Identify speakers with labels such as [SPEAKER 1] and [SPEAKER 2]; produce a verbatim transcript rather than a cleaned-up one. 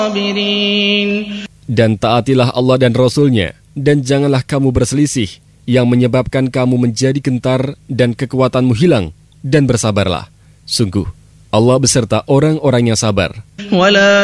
[SPEAKER 1] Dan taatilah Allah dan Rasul-Nya, dan janganlah kamu berselisih, yang menyebabkan kamu menjadi gentar dan kekuatanmu hilang, dan bersabarlah. Sungguh, Allah beserta orang-orang yang sabar.